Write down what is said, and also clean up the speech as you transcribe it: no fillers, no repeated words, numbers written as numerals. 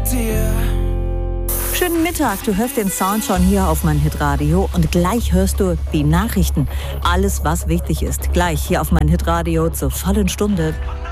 dir. Schönen Mittag, du hörst den Sound schon hier auf mein Hitradio und gleich hörst du die Nachrichten. Alles, was wichtig ist, gleich hier auf mein Hitradio zur vollen Stunde.